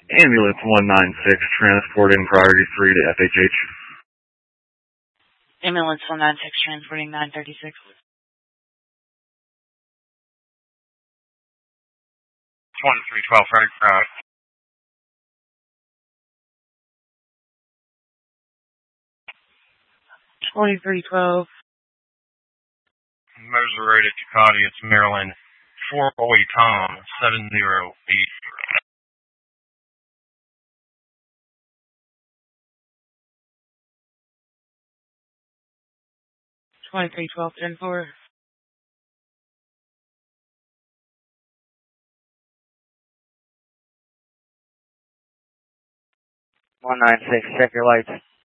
Ambulance 196, transporting priority 3 to FHH. Ambulance 196, transporting 936. 2312, Frederick Drive. 2312. Moser to Ducati, it's Maryland. 408 Tom, 708. 2312, 10-4. 196, check your lights.